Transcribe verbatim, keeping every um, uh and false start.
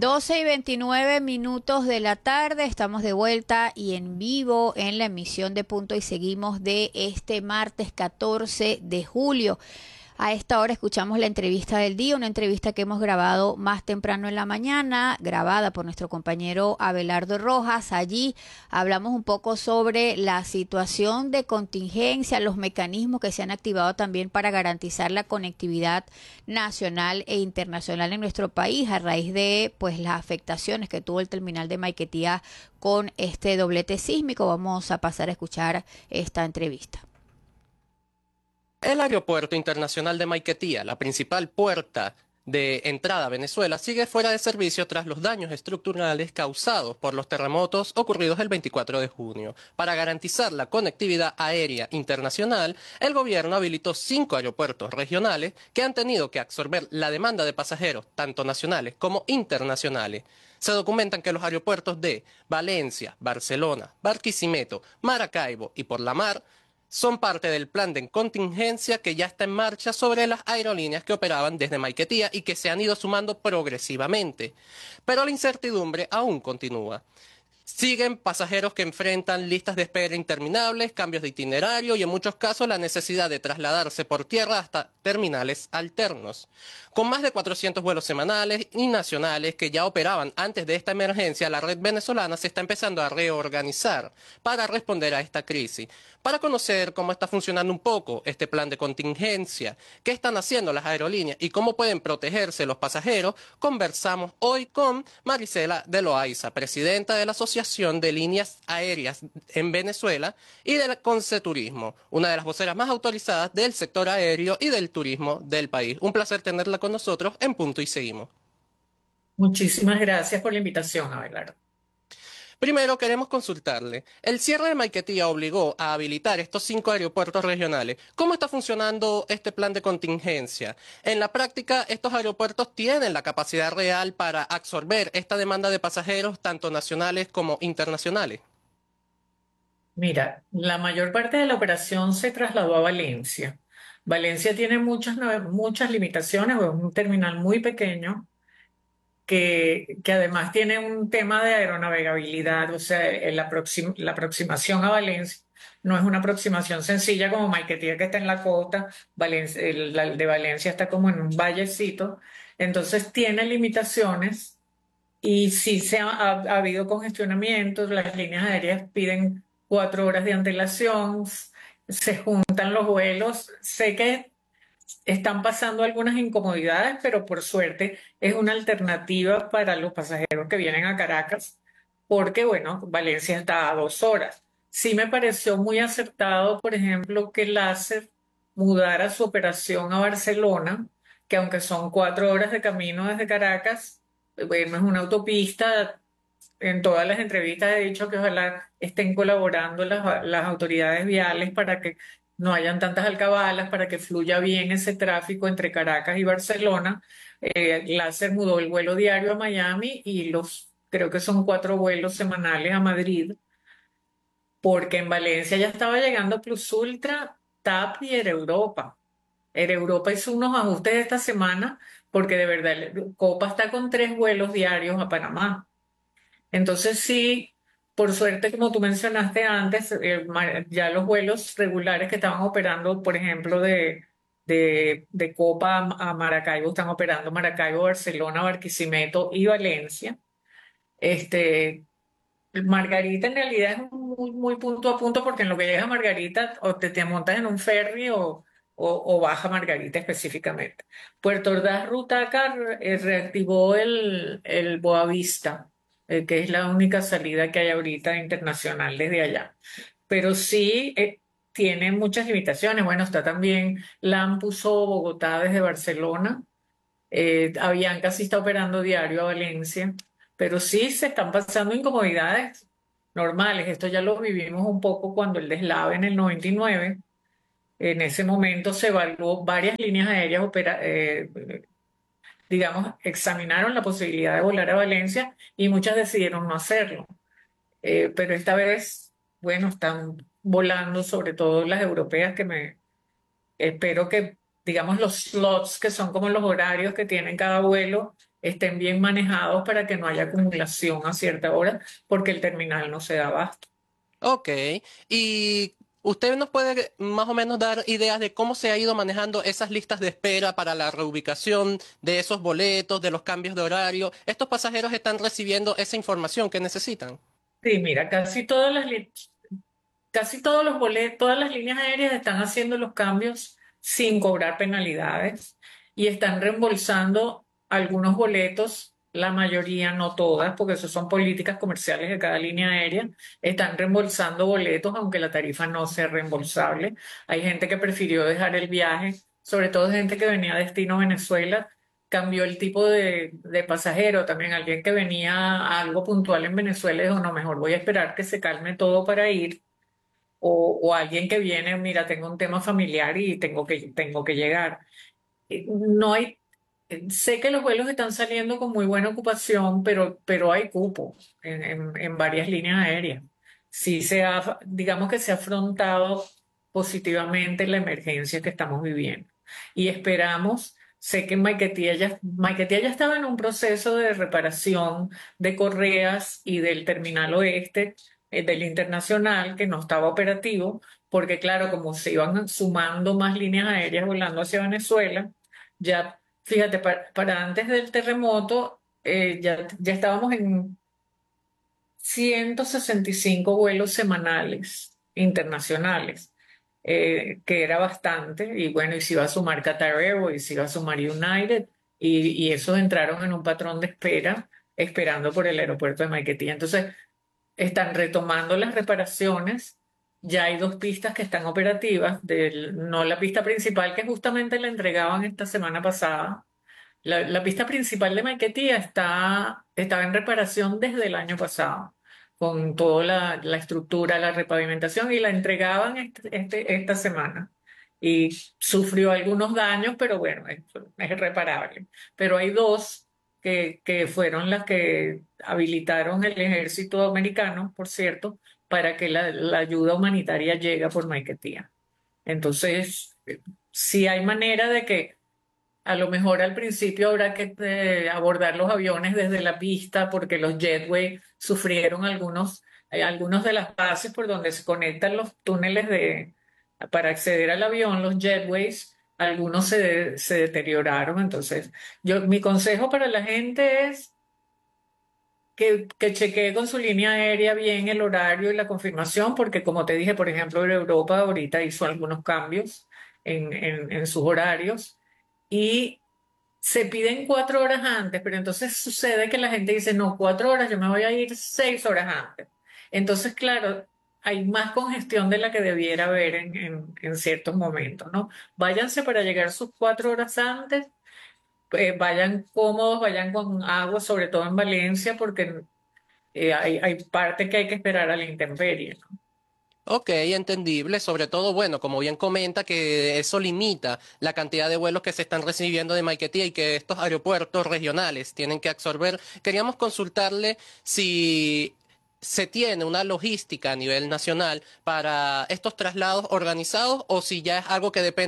doce y veintinueve minutos de la tarde, estamos de vuelta y en vivo en la emisión de Punto y Seguimos de este martes catorce de julio. A esta hora escuchamos la entrevista del día, una entrevista que hemos grabado más temprano en la mañana, grabada por nuestro compañero Abelardo Rojas. Allí hablamos un poco sobre la situación de contingencia, los mecanismos que se han activado también para garantizar la conectividad nacional e internacional en nuestro país a raíz de pues las afectaciones que tuvo el terminal de Maiquetía con este doblete sísmico. Vamos a pasar a escuchar esta entrevista. El Aeropuerto Internacional de Maiquetía, la principal puerta de entrada a Venezuela, sigue fuera de servicio tras los daños estructurales causados por los terremotos ocurridos el veinticuatro de junio. Para garantizar la conectividad aérea internacional, el gobierno habilitó cinco aeropuertos regionales que han tenido que absorber la demanda de pasajeros, tanto nacionales como internacionales. Se documentan que los aeropuertos de Valencia, Barcelona, Barquisimeto, Maracaibo y Por la Mar son parte del plan de contingencia que ya está en marcha sobre las aerolíneas que operaban desde Maiquetía y que se han ido sumando progresivamente. Pero la incertidumbre aún continúa. Siguen pasajeros que enfrentan listas de espera interminables, cambios de itinerario y en muchos casos la necesidad de trasladarse por tierra hasta terminales alternos. Con más de cuatrocientos vuelos semanales y nacionales que ya operaban antes de esta emergencia, la red venezolana se está empezando a reorganizar para responder a esta crisis. Para conocer cómo está funcionando un poco este plan de contingencia, qué están haciendo las aerolíneas y cómo pueden protegerse los pasajeros, conversamos hoy con Marisela de Loaiza, presidenta de la Asociación de Líneas Aéreas en Venezuela y del Conceturismo, una de las voceras más autorizadas del sector aéreo y del turismo del país. Un placer tenerla con nosotros en Punto y Seguimos. Muchísimas gracias por la invitación, Abelardo. Primero queremos consultarle, el cierre de Maiquetía obligó a habilitar estos cinco aeropuertos regionales. ¿Cómo está funcionando este plan de contingencia? En la práctica, ¿estos aeropuertos tienen la capacidad real para absorber esta demanda de pasajeros, tanto nacionales como internacionales? Mira, la mayor parte de la operación se trasladó a Valencia. Valencia tiene muchas, muchas limitaciones, es un terminal muy pequeño que, que además tiene un tema de aeronavegabilidad, o sea, la, aproxim, la aproximación a Valencia no es una aproximación sencilla como Maiquetía, que está en la costa. Valencia, el, el de Valencia está como en un vallecito, entonces tiene limitaciones y sí se ha, ha, ha habido congestionamientos, las líneas aéreas piden cuatro horas de antelación, se juntan los vuelos. Sé que están pasando algunas incomodidades, pero por suerte es una alternativa para los pasajeros que vienen a Caracas, porque, bueno, Valencia está a dos horas. Sí me pareció muy acertado, por ejemplo, que LASER mudara su operación a Barcelona, que aunque son cuatro horas de camino desde Caracas, bueno, es una autopista. En todas las entrevistas he dicho que ojalá estén colaborando las, las autoridades viales para que no hayan tantas alcabalas, para que fluya bien ese tráfico entre Caracas y Barcelona. Eh, LASER mudó el vuelo diario a Miami y los, creo que son cuatro vuelos semanales a Madrid, porque en Valencia ya estaba llegando Plus Ultra, TAP y Air Europa. Air Europa hizo unos ajustes esta semana porque de verdad Copa está con tres vuelos diarios a Panamá. Entonces sí, por suerte, como tú mencionaste antes, eh, ya los vuelos regulares que estaban operando, por ejemplo, de, de, de Copa a, a Maracaibo, están operando Maracaibo, Barcelona, Barquisimeto y Valencia. Este, Margarita en realidad es muy, muy punto a punto porque en lo que llega a Margarita o te, te montas en un ferry o, o, o baja Margarita específicamente. Puerto Ordaz Rutaca eh, reactivó el, el Boavista, eh, que es la única salida que hay ahorita internacional desde allá. Pero sí eh, tiene muchas limitaciones. Bueno, está también LAM puso Bogotá desde Barcelona. Eh, Avianca sí está operando diario a Valencia, pero sí se están pasando incomodidades normales. Esto ya lo vivimos un poco cuando el deslave en el noventa y nueve. En ese momento se evaluó varias líneas aéreas, opera, eh, digamos, examinaron la posibilidad de volar a Valencia y muchas decidieron no hacerlo. Eh, pero esta vez, bueno, están volando, sobre todo las europeas, que me espero que, digamos, los slots, que son como los horarios que tienen cada vuelo, estén bien manejados para que no haya acumulación a cierta hora, porque el terminal no se da abasto. Ok, y usted nos puede más o menos dar ideas de cómo se ha ido manejando esas listas de espera para la reubicación de esos boletos, de los cambios de horario. ¿Estos pasajeros están recibiendo esa información que necesitan? Sí, mira, casi todas las, li- casi todos los boletos, todas las líneas aéreas están haciendo los cambios sin cobrar penalidades y están reembolsando algunos boletos, la mayoría, no todas, porque eso son políticas comerciales de cada línea aérea, están reembolsando boletos aunque la tarifa no sea reembolsable. Hay gente que prefirió dejar el viaje, sobre todo gente que venía a destino Venezuela, cambió el tipo de, de pasajero, también alguien que venía a algo puntual en Venezuela dijo, no, mejor voy a esperar que se calme todo para ir o, o alguien que viene, mira, tengo un tema familiar y tengo que, tengo que llegar. Eh, No hay, eh, sé que los vuelos están saliendo con muy buena ocupación, pero, pero hay cupo en, en, en varias líneas aéreas. Sí se ha, digamos que se ha afrontado positivamente la emergencia que estamos viviendo. Y esperamos, sé que Maiquetía ya, Maiquetía ya estaba en un proceso de reparación de correas y del terminal oeste, eh, del internacional, que no estaba operativo, porque claro, como se iban sumando más líneas aéreas volando hacia Venezuela, ya, fíjate, para, para antes del terremoto, eh, ya, ya estábamos en ciento sesenta y cinco vuelos semanales internacionales, eh, que era bastante, y bueno, y se iba a sumar Qatar Airways, se iba a sumar United, y, y esos entraron en un patrón de espera, esperando por el aeropuerto de Maiquetía. Entonces, están retomando las reparaciones. Ya hay dos pistas que están operativas, del- no la pista principal que justamente la entregaban esta semana pasada. La, la pista principal de Maiquetía está, estaba en reparación desde el año pasado, con toda la, la estructura, la repavimentación, y la entregaban este, este- esta semana. Y sufrió algunos daños, pero bueno, es, es reparable. Pero hay dos que, que fueron las que habilitaron el ejército americano, por cierto, para que la, la ayuda humanitaria llegue por Maiquetía. Entonces, eh, si hay manera de que a lo mejor al principio habrá que eh, abordar los aviones desde la pista porque los jetway sufrieron algunos, eh, algunos de las bases por donde se conectan los túneles de, para acceder al avión, los jetways, algunos se, se deterioraron. Entonces, yo, mi consejo para la gente es que, que chequee con su línea aérea bien el horario y la confirmación, porque como te dije, por ejemplo, Europa ahorita hizo algunos cambios en, en en sus horarios. Y se piden cuatro horas antes, pero entonces sucede que la gente dice, no, cuatro horas, yo me voy a ir seis horas antes. Entonces, claro, hay más congestión de la que debiera haber en, en- en ciertos momentos, ¿no? Váyanse para llegar sus cuatro horas antes, eh, vayan cómodos, vayan con agua, sobre todo en Valencia, porque eh, hay, hay parte que hay que esperar a la intemperie, ¿no? Ok, entendible. Sobre todo, bueno, como bien comenta, que eso limita la cantidad de vuelos que se están recibiendo de Maiquetía y que estos aeropuertos regionales tienen que absorber. Queríamos consultarle si se tiene una logística a nivel nacional para estos traslados organizados o si ya es algo que depende